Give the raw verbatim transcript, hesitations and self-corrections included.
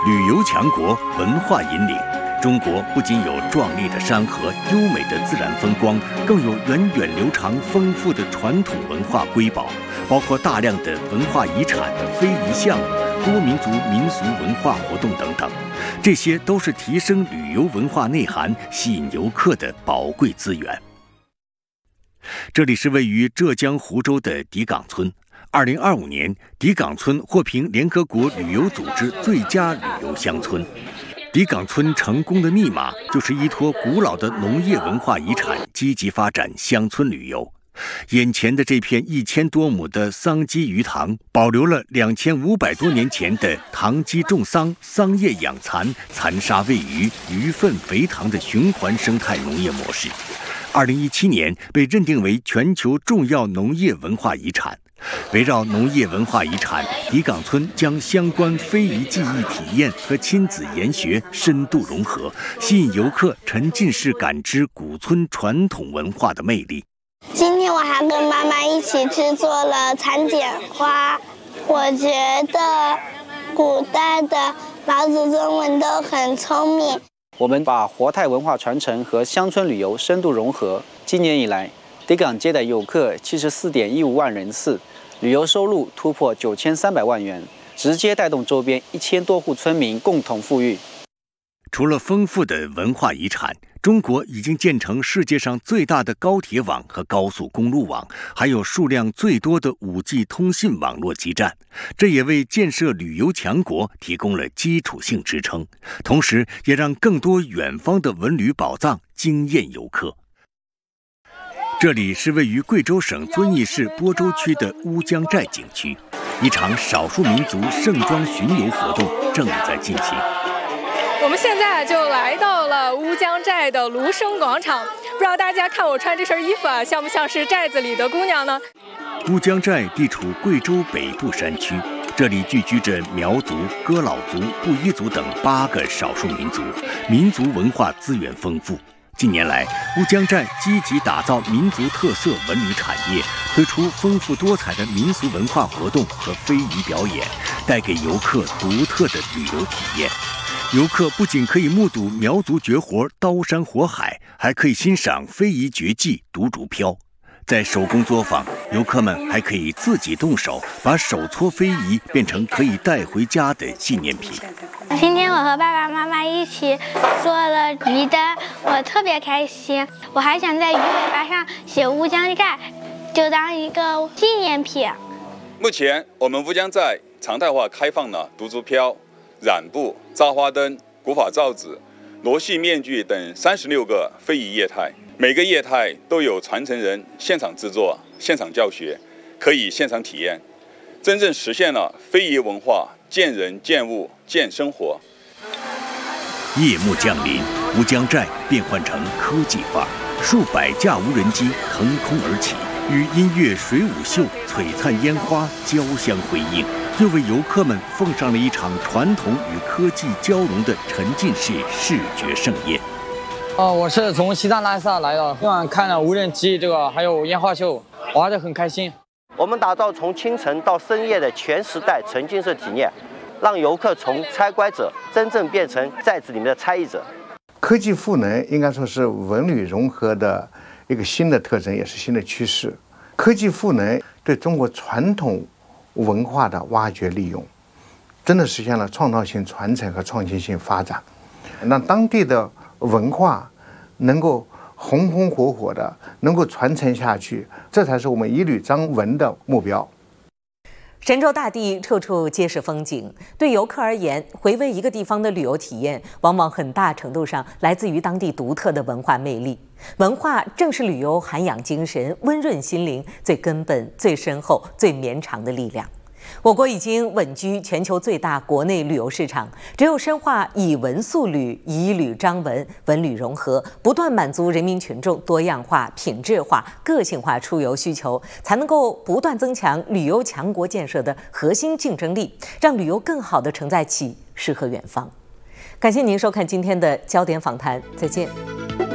旅游强国，文化引领。中国不仅有壮丽的山河、优美的自然风光，更有源远流长、丰富的传统文化瑰宝，包括大量的文化遗产、非遗项目、多民族民俗文化活动等等。这些都是提升旅游文化内涵、吸引游客的宝贵资源。这里是位于浙江湖州的迪岗村。二零二五年，迪岗村获评联合国旅游组织最佳旅游乡村。迪岗村成功的密码就是依托古老的农业文化遗产，积极发展乡村旅游。眼前的这片一千多亩的桑基鱼塘，保留了两千五百多年前的塘基种桑、桑叶养蚕、残沙喂鱼、鱼粪肥塘的循环生态农业模式。二零一七年被认定为全球重要农业文化遗产。围绕农业文化遗产，迪岗村将相关非遗技艺体验和亲子研学深度融合，吸引游客沉浸式感知古村传统文化的魅力。 今天我还跟妈妈一起制作了蚕茧花，我觉得古代的老祖宗们都很聪明。 我们把活态文化传承和乡村旅游深度融合。今年以来，迪岗接待游客七十四点一五万人次，旅游收入突破九千三百万元，直接带动周边一千多户村民共同富裕。 除了丰富的文化遗产，中国已经建成世界上最大的高铁网和高速公路网，还有数量最多的 五 G 通信网络基站，这也为建设旅游强国提供了基础性支撑，同时也让更多远方的文旅宝藏惊艳游客。这里是位于贵州省遵义市播州区的乌江寨景区，一场少数民族盛装巡游活动正在进行。 我们现在就来到了乌江寨的芦笙广场，不知道大家看我穿这身衣服啊，像不像是寨子里的姑娘呢？ 乌江寨地处贵州北部山区，这里聚居着苗族、哥老族、布依族等八个少数民族，民族文化资源丰富。近年来，乌江寨积极打造民族特色文旅产业，推出丰富多彩的民俗文化活动和非遗表演，带给游客独特的旅游体验。游客不仅可以目睹苗族绝活刀山火海，还可以欣赏非遗绝技独竹飘。在手工作坊，游客们还可以自己动手，把手搓非遗变成可以带回家的纪念品。 今天我和爸爸妈妈一起做了鱼灯，我特别开心。我还想在鱼尾巴上写乌江寨，就当一个纪念品。 目前我们乌江寨常态化开放了独竹飘、染布、扎花灯、古法罩子、罗戏面具等三十六个非遗业态，每个业态都有传承人现场制作、现场教学，可以现场体验，真正实现了非遗文化见人见物见生活。 夜幕降临，乌江寨变换成科技化，数百架无人机腾空而起，与音乐水舞秀、璀璨烟花交相辉映，又为游客们奉上了一场传统与科技交融的沉浸式视觉盛宴。 哦，我是从西藏拉萨来的，今晚看了无人机这个还有烟花秀，玩得很开心。 我们打造从清晨到深夜的全时代沉浸式体验，让游客从参观者真正变成寨子里面的参与者。 科技赋能应该说是文旅融合的一个新的特征，也是新的趋势。科技赋能对中国传统文化的挖掘利用，真的实现了创造性传承和创新性发展，让当地的文化能够红红火火的能够传承下去，这才是我们一旅张文的目标。 神州大地处处皆是风景，对游客而言，回味一个地方的旅游体验，往往很大程度上来自于当地独特的文化魅力。文化正是旅游涵养精神、温润心灵最根本、最深厚、最绵长的力量。我国已经稳居全球最大国内旅游市场，只有深化以文塑旅、以旅张文、文旅融合，不断满足人民群众多样化、品质化、个性化出游需求，才能够不断增强旅游强国建设的核心竞争力，让旅游更好地承载起诗和远方。感谢您收看今天的焦点访谈，再见。